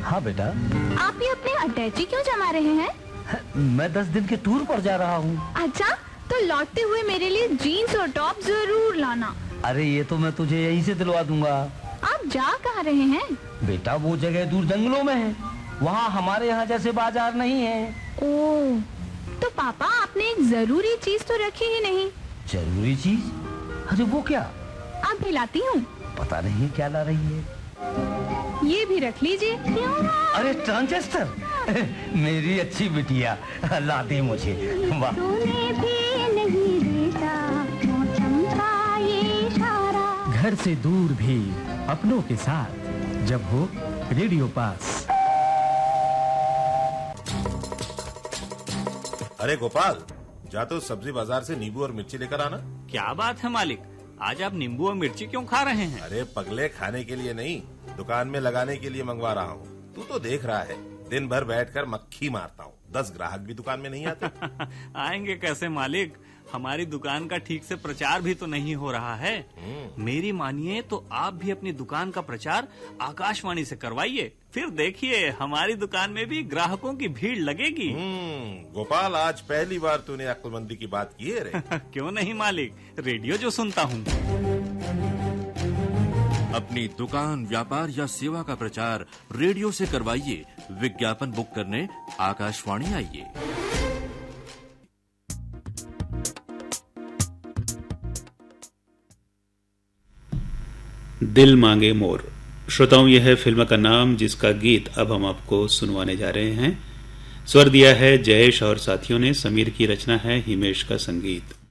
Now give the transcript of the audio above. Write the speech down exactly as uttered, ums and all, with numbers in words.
हाँ बेटा। आप ये अपने अटैची क्यों जमा रहे हैं? मैं दस दिन के टूर पर जा रहा हूँ। अच्छा, तो लौटते हुए मेरे लिए जीन्स और टॉप जरूर लाना। अरे ये तो मैं तुझे यहीं से दिलवा दूंगा। आप जा कहाँ रहे हैं? बेटा वो जगह दूर जंगलों में है, वहाँ हमारे यहाँ जैसे बाजार नहीं है। ओह, तो पापा आपने एक जरूरी चीज तो रखी ही नहीं। जरूरी चीज? अरे वो क्या? आप भी लाती हूँ। पता नहीं क्या ला रही है। ये भी रख लीजिए। अरे ट्रांजिस्टर, मेरी अच्छी बिटिया ला दी मुझे। वाह। घर से दूर भी अपनों के साथ जब हो रेडियो पास। अरे गोपाल, जा तो सब्जी बाजार से नींबू और मिर्ची लेकर आना। क्या बात है मालिक, आज आप नींबू और मिर्ची क्यों खा रहे हैं? अरे पगले, खाने के लिए नहीं, दुकान में लगाने के लिए मंगवा रहा हूँ। तू तो देख रहा है, दिन भर बैठकर मक्खी मारता हूँ, दस ग्राहक भी दुकान में नहीं आते। आएंगे कैसे मालिक, हमारी दुकान का ठीक से प्रचार भी तो नहीं हो रहा है। मेरी मानिए तो आप भी अपनी दुकान का प्रचार आकाशवाणी से करवाइए, फिर देखिए हमारी दुकान में भी ग्राहकों की भीड़ लगेगी। गोपाल, आज पहली बार तूने अक्लमंदी की बात की है रे। क्यों नहीं मालिक, रेडियो जो सुनता हूँ। अपनी दुकान, व्यापार या सेवा का प्रचार रेडियो से करवाइए। विज्ञापन बुक करने आकाशवाणी आइए। दिल मांगे मोर। श्रोताओं, यह है फिल्म का नाम जिसका गीत अब हम आपको सुनवाने जा रहे हैं। स्वर दिया है जयेश और साथियों ने, समीर की रचना है, हिमेश का संगीत।